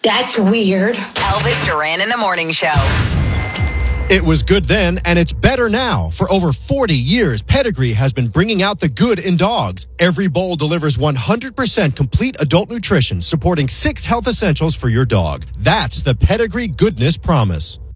That's weird. Elvis Duran in the Morning Show. It was good then, and it's better now. For over 40 years, Pedigree has been bringing out the good in dogs. Every bowl delivers 100% complete adult nutrition, supporting 6 health essentials for your dog. That's the Pedigree Goodness Promise.